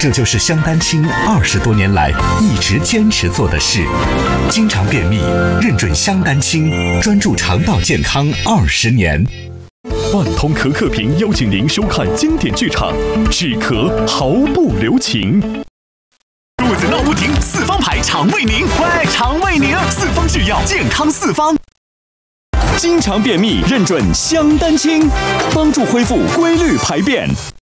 这就是香丹青20多年来一直坚持做的事。经常便秘，认准香丹青，专注肠道健康20年。 万通壳克平邀请您收看经典剧场《止咳毫不留情》。肚子闹不停，四方牌肠胃宁，喂，肠胃宁，四方制药，健康四方。经常便秘，认准香丹青，帮助恢复规律排便。